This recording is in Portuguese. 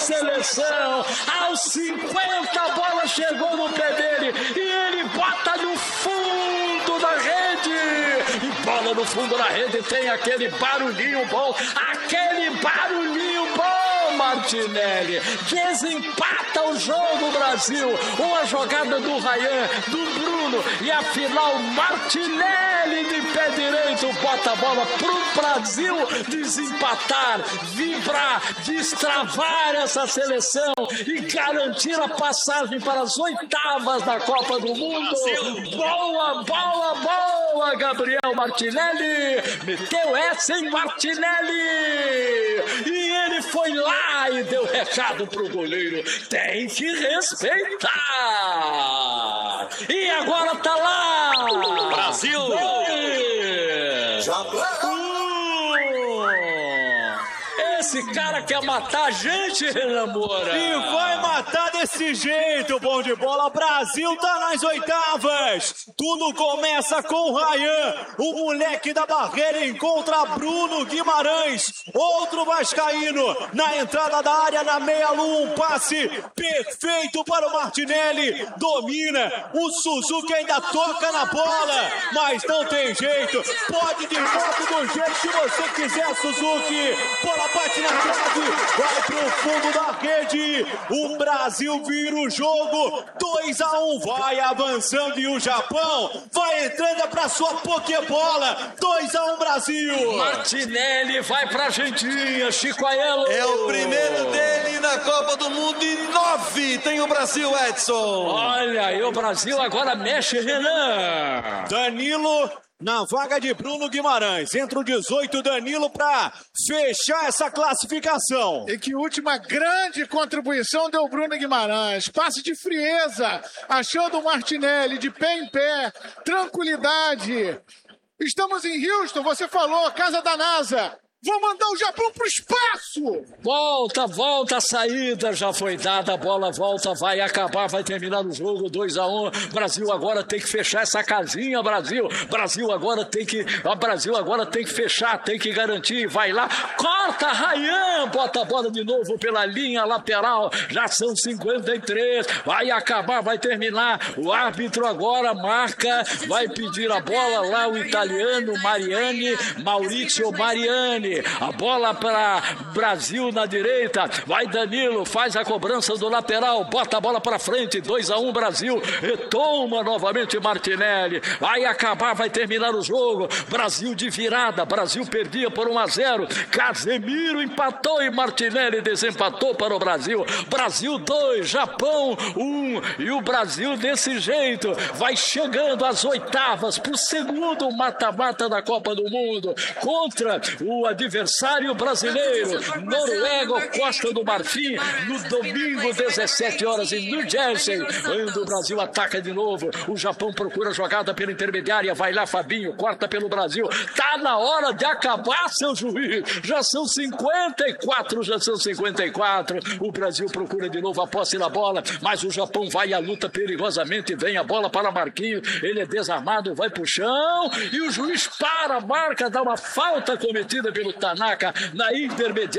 seleção. Aos 50 a bola chegou no pé dele e ele bota no fundo da rede. E bola no fundo da rede tem aquele barulhinho bom, Martinelli. Desempata o jogo, Brasil. Uma jogada do Ryan, do Bruno e afinal Martinelli de pé direito bota a bola pro Brasil desempatar, vibrar, destravar essa seleção e garantir a passagem para as oitavas da Copa do Mundo. Boa, Gabriel Martinelli. Meteu essa em Martinelli. E ele foi lá e deu recado pro goleiro. Tem que respeitar. E agora tá lá. Brasil. Esse cara quer matar a gente, Renan Moura. E vai matar desse jeito, bom de bola. Brasil tá nas oitavas. Tudo começa com o Ryan. O moleque da barreira encontra Bruno Guimarães. Outro vascaíno na entrada da área, na meia-lua. Um passe perfeito para o Martinelli. Domina. O Suzuki ainda toca na bola, mas não tem jeito. Pode de volta do jeito que você quiser, Suzuki. Bola bate na trave, vai pro fundo da rede. O Brasil vira o jogo. 2-1, vai avançando e o Japão vai entrando pra sua pokebola. 2-1 Brasil. Martinelli vai pra Argentina, Chico Aiello. É o primeiro dele na Copa do Mundo e 9 tem o Brasil, Edson. Olha, e o Brasil agora mexe, Renan. Danilo na vaga de Bruno Guimarães. Entra o 18, Danilo, para fechar essa classificação. E que última grande contribuição deu o Bruno Guimarães. Passe de frieza, achando o Martinelli de pé em pé. Tranquilidade. Estamos em Houston, você falou, casa da NASA. Vou mandar o Japão pro espaço! Volta, a saída já foi dada, a bola volta, vai acabar, vai terminar o jogo, 2-1. Brasil agora tem que fechar essa casinha, Brasil agora tem que fechar, tem que garantir, vai lá, corta, Ryan, bota a bola de novo pela linha lateral, já são 53, vai acabar, vai terminar, o árbitro agora marca, vai pedir a bola lá, o italiano Maurizio Mariani. A bola para Brasil na direita, vai Danilo, faz a cobrança do lateral, bota a bola para frente, 2-1 Brasil, retoma novamente Martinelli, vai acabar, vai terminar o jogo, Brasil de virada, Brasil perdia por 1-0, Casemiro empatou e Martinelli desempatou para o Brasil, Brasil 2, Japão 1, e o Brasil desse jeito vai chegando às oitavas para o segundo mata-mata da Copa do Mundo, contra o adversário brasileiro, Noruega ou Costa do Marfim, no domingo, 17 horas em New Jersey, quando o Brasil ataca de novo, o Japão procura jogada pela intermediária, vai lá Fabinho, corta pelo Brasil, tá na hora de acabar, seu juiz, já são 54, o Brasil procura de novo a posse da bola, mas o Japão vai à luta perigosamente, vem a bola para Marquinhos, ele é desarmado, vai pro chão, e o juiz para, marca, dá uma falta cometida pelo Tanaka na intermediária.